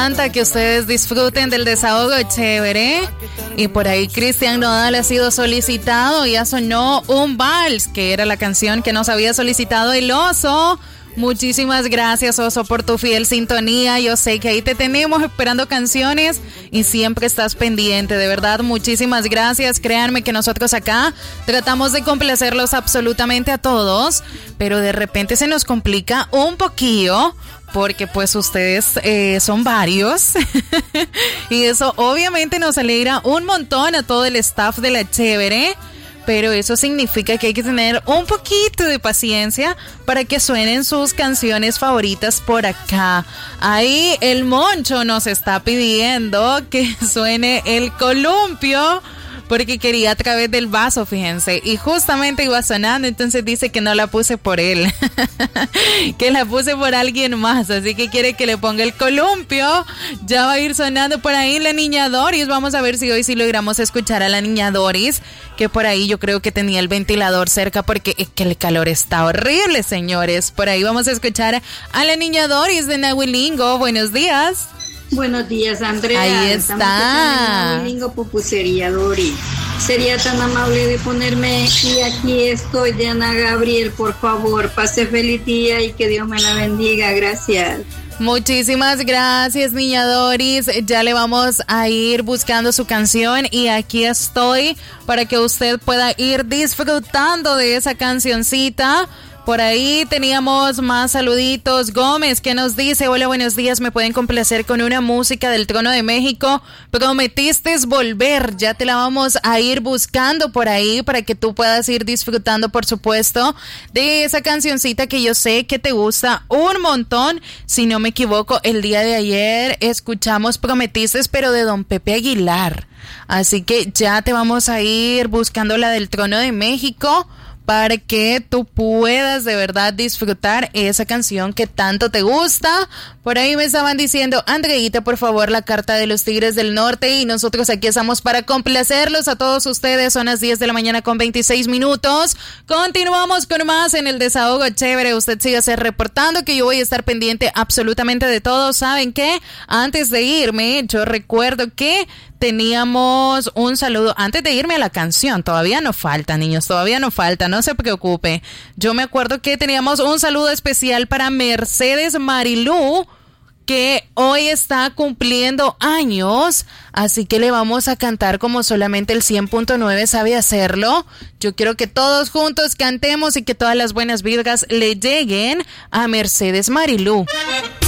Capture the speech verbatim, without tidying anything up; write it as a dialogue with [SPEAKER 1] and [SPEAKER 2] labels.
[SPEAKER 1] encanta que ustedes disfruten del desahogo chévere. Y por ahí Cristian Nodal ha sido solicitado, ya sonó un vals, que era la canción que nos había solicitado el Oso. Muchísimas gracias, Oso, por tu fiel sintonía. Yo sé que ahí te tenemos esperando canciones y siempre estás pendiente. De verdad, muchísimas gracias. Créanme que nosotros acá tratamos de complacerlos absolutamente a todos, pero de repente se nos complica un poquillo porque pues ustedes eh, son varios y eso obviamente nos alegra un montón a todo el staff de La Chévere. Pero eso significa que hay que tener un poquito de paciencia para que suenen sus canciones favoritas por acá. Ahí el Moncho nos está pidiendo que suene El Columpio, porque quería a través del vaso, fíjense. Y justamente iba sonando, entonces dice que no la puse por él. Que la puse por alguien más. Así que quiere que le ponga El Columpio. Ya va a ir sonando por ahí la niña Doris. Vamos a ver si hoy sí logramos escuchar a la niña Doris. Que por ahí yo creo que tenía el ventilador cerca porque es que el calor está horrible, señores. Por ahí vamos a escuchar a la niña Doris de Nahuilingo. Buenos días.
[SPEAKER 2] Buenos días, Andrea.
[SPEAKER 1] Ahí está.
[SPEAKER 2] Nahuilingo Pupusería, Dori. Sería tan amable de ponerme y aquí estoy de Ana Gabriel, por favor. Pase feliz día y que Dios me la bendiga. Gracias.
[SPEAKER 1] Muchísimas gracias, niña Doris. Ya le vamos a ir buscando su canción y aquí estoy para que usted pueda ir disfrutando de esa cancioncita. Por ahí teníamos más saluditos. Gómez, que nos dice: hola, buenos días, me pueden complacer con una música del Trono de México. Prometiste volver, ya te la vamos a ir buscando por ahí para que tú puedas ir disfrutando, por supuesto, de esa cancioncita que yo sé que te gusta un montón. Si no me equivoco, el día de ayer escuchamos Prometiste, pero de Don Pepe Aguilar. Así que ya te vamos a ir buscando la del Trono de México, para que tú puedas de verdad disfrutar esa canción que tanto te gusta. Por ahí me estaban diciendo: Andreita, por favor, la carta de los Tigres del Norte. Y nosotros aquí estamos para complacerlos a todos ustedes. Son las diez de la mañana con veintiséis minutos. Continuamos con más en el desahogo chévere. Usted sígase reportando que yo voy a estar pendiente absolutamente de todo. ¿Saben qué? Antes de irme, yo recuerdo que teníamos un saludo antes de irme a la canción. Todavía no falta, niños, todavía no falta, no se preocupe. Yo me acuerdo que teníamos un saludo especial para Mercedes Marilú, que hoy está cumpliendo años, así que le vamos a cantar como solamente el cien punto nueve sabe hacerlo. Yo quiero que todos juntos cantemos y que todas las buenas vibras le lleguen a Mercedes Marilú.